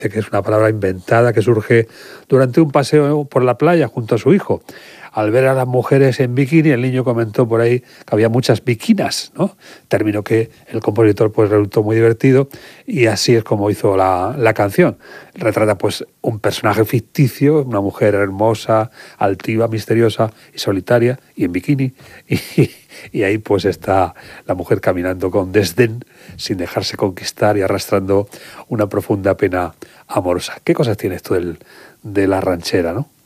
que es una palabra inventada que surge durante un paseo por la playa junto a su hijo. Al ver a las mujeres en bikini, el niño comentó por ahí que había muchas bikinas, ¿no? Término que el compositor pues resultó muy divertido, y así es como hizo la canción. Retrata pues un personaje ficticio, una mujer hermosa, altiva, misteriosa y solitaria, y en bikini, y ahí pues está la mujer caminando con desdén, sin dejarse conquistar y arrastrando una profunda pena amorosa. ¿Qué cosas tiene esto de la ranchera, no?